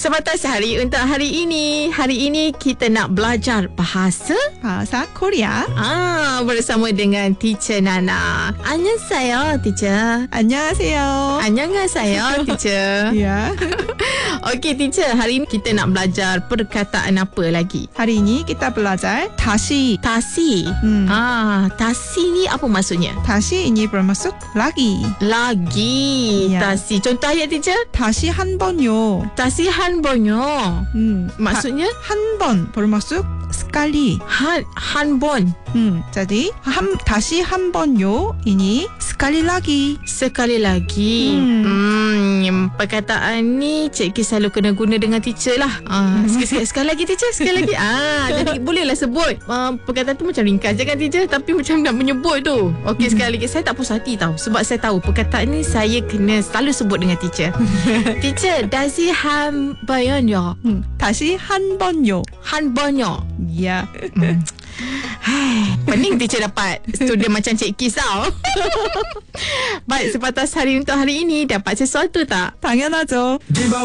Sebatas hari untuk hari ini. Hari ini kita nak belajar bahasa Korea. bersama dengan Teacher Nana. Annyeonghaseyo, Teacher. 안녕하세요. Annyeonghaseyo, Teacher. Ya. Okey, Teacher. Hari ini kita nak belajar perkataan apa lagi? Hari ini kita belajar 다시. Tasi. Tasi ni apa maksudnya? 다시 ini bermaksud lagi. Lagi. Ya. Tasi. Contoh ayat, Teacher. 다시 한 번요. Tasi han bonyo. Maksudnya? 한 번 bermaksud sekali. Han bon. Jadi 다시 한 번요 ini sekali lagi. Sekali lagi. Perkataan ni cikgu selalu kena guna dengan teacher lah. Sekali lagi, teacher. Sekali lagi. Jadi bolehlah sebut. Perkataan tu macam ringkas je kan, teacher, tapi macam nak menyebut tu. Okey, sekali lagi. Saya tak puas hati tau, sebab saya tahu perkataan ni saya kena selalu sebut dengan teacher. Teacher, 다시 한 번요. 다시 한 번요. 한 번요. Ya. Pening teacher dapat student macam Cik Kis tau. Baik, sebatas hari untuk hari ini, dapat sesuatu tak? 당연하죠.